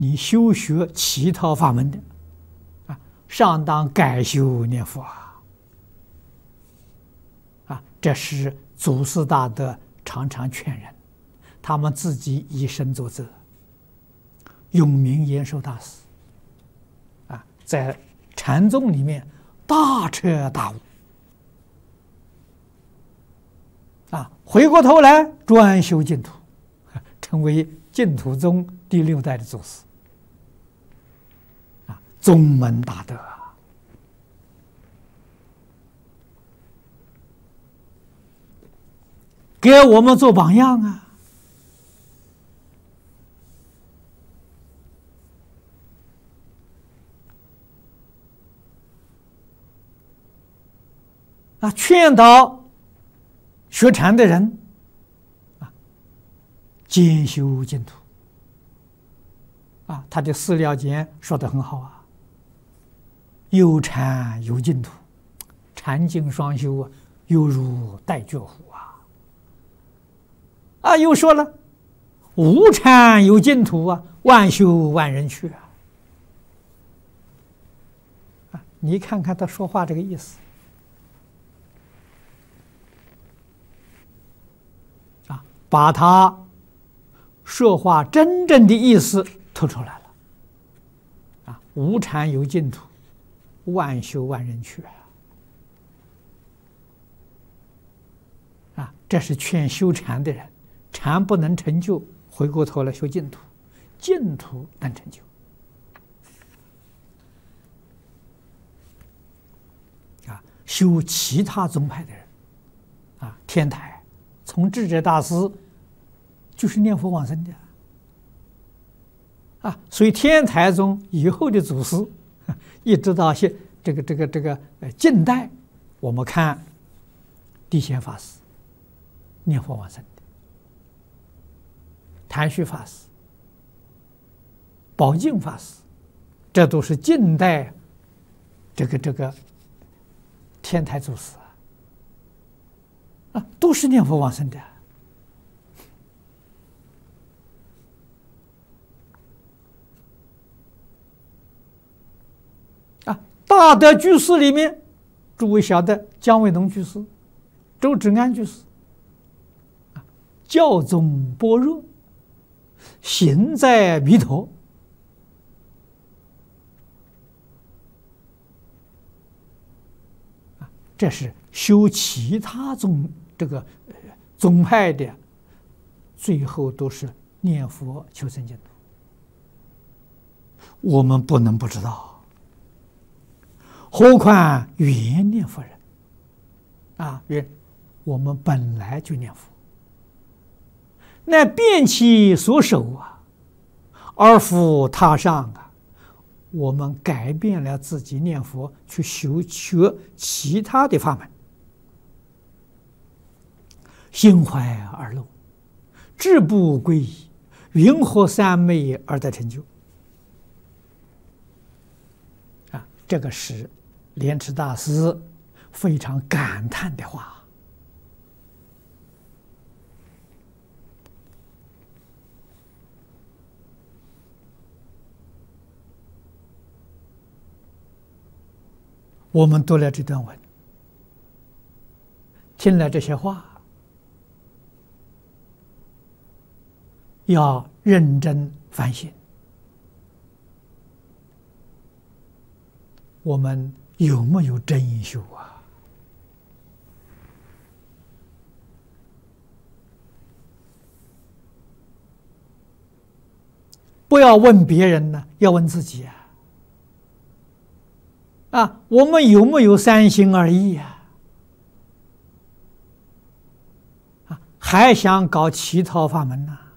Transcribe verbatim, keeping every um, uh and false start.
你修学其他法门的啊，上当改修念佛啊！啊，这是祖师大德常常劝人，他们自己以身作则。永明延寿大师啊，在禅宗里面大彻大悟啊，回过头来专修净土，成为净土宗第六代的祖师啊，宗门大德啊，给我们做榜样啊！啊，劝导学禅的人啊，兼修净土啊，他的四料简说得很好啊，有禅有净土，禅净双修啊，犹如带脚虎啊！啊，又说了，无禅有净土啊，万修万人去啊！啊，你看看他说话这个意思。把他说话真正的意思吐出来了啊！无禅有净土，万修万人去啊！啊，这是劝修禅的人，禅不能成就，回过头来修净土，净土能成就。啊，修其他宗派的人，啊，天台。从智者大师就是念佛往生的啊，所以天台宗以后的祖师，一直到现这个这个这个呃近代，我们看地显法师念佛往生的，谭旭法师、宝镜法师，这都是近代这个这个天台祖师。啊，都是念佛往生的啊！大德居士里面，诸位晓得姜维农居士、周芷安居士，啊，教宗般若，行在弥陀，啊，这是修其他宗。这个宗派的最后都是念佛求生净土，我们不能不知道，何况原念佛人啊，原我们本来就念佛，那遍其所守啊，而复他上啊，我们改变了自己念佛，去修学其他的法门。心怀二漏，志不归依，云何三昧而得成就？啊，这个是莲池大师非常感叹的话。我们读了这段文，听了这些话，要认真反省，我们有没有真修啊？不要问别人呢，要问自己啊！啊，我们有没有三心二意啊？啊，还想搞其他法门呢？